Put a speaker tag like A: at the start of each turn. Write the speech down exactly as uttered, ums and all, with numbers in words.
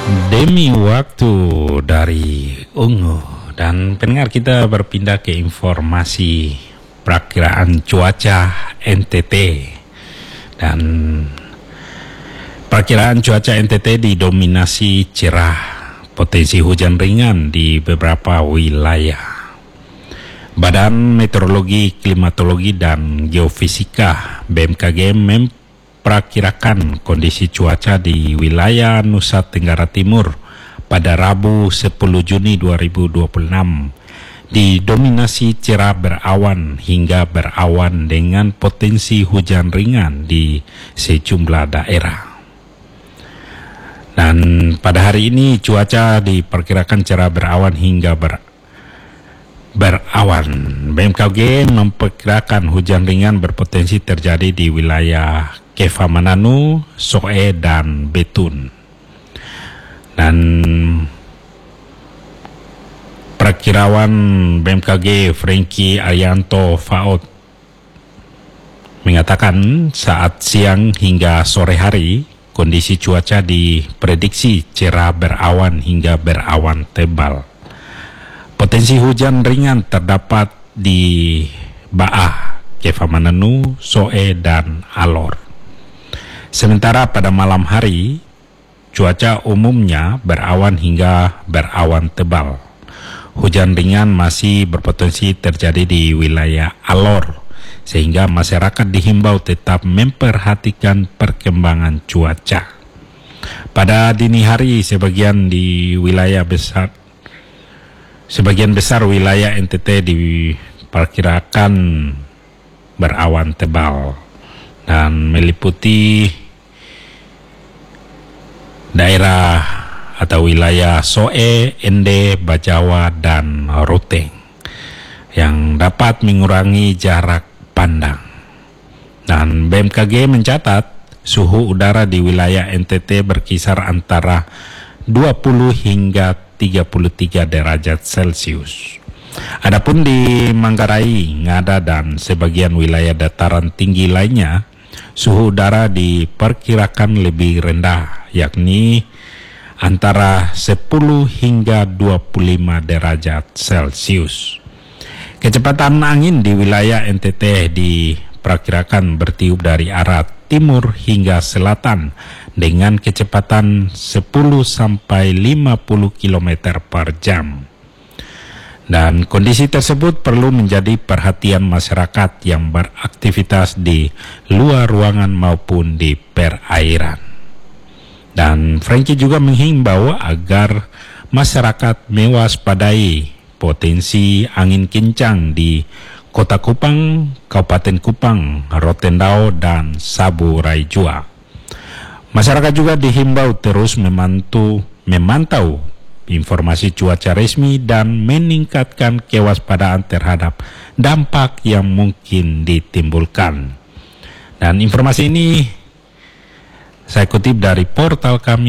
A: Demi waktu dari Ungu dan pendengar, kita berpindah ke informasi perakiraan cuaca N T T. Dan perakiraan cuaca N T T didominasi cerah, potensi hujan ringan di beberapa wilayah. Badan Meteorologi, Klimatologi, dan Geofisika B M K G memperakirakan kondisi cuaca di wilayah Nusa Tenggara Timur pada Rabu sepuluh Juni dua ribu dua puluh enam didominasi cerah berawan hingga berawan dengan potensi hujan ringan di sejumlah daerah. Dan pada hari ini cuaca diperkirakan cerah berawan hingga ber berawan. B M K G memperkirakan hujan ringan berpotensi terjadi di wilayah Kepha Mananu, Soe, dan Betun. Dan perakirawan B M K G Franky Arianto Faot mengatakan saat siang hingga sore hari kondisi cuaca diprediksi cerah berawan hingga berawan tebal. Potensi hujan ringan terdapat di Baah, Kepha Mananu, Soe, dan Alor. Sementara pada malam hari cuaca umumnya berawan hingga berawan tebal. Hujan ringan masih berpotensi terjadi di wilayah Alor, sehingga masyarakat dihimbau tetap memperhatikan perkembangan cuaca. Pada dini hari sebagian di wilayah besar Sebagian besar wilayah N T T diperkirakan berawan tebal dan meliputi daerah atau wilayah Soe, Ende, Bajawa, dan Ruteng yang dapat mengurangi jarak pandang. Dan B M K G mencatat suhu udara di wilayah N T T berkisar antara dua puluh hingga tiga puluh tiga derajat Celcius. Adapun di Manggarai, Ngada, dan sebagian wilayah dataran tinggi lainnya, suhu udara diperkirakan lebih rendah, yakni antara sepuluh hingga dua puluh lima derajat Celcius. Kecepatan angin di wilayah N T T diperkirakan bertiup dari arah timur hingga selatan dengan kecepatan sepuluh sampai lima puluh kilometer per jam. Dan kondisi tersebut perlu menjadi perhatian masyarakat yang beraktivitas di luar ruangan maupun di perairan. Dan Franky juga menghimbau agar masyarakat mewaspadai potensi angin kencang di Kota Kupang, Kabupaten Kupang, Rotendao, dan Sabu Raijua. Masyarakat juga dihimbau terus memantau, memantau informasi cuaca resmi dan meningkatkan kewaspadaan terhadap dampak yang mungkin ditimbulkan. Dan informasi ini saya kutip dari portal kami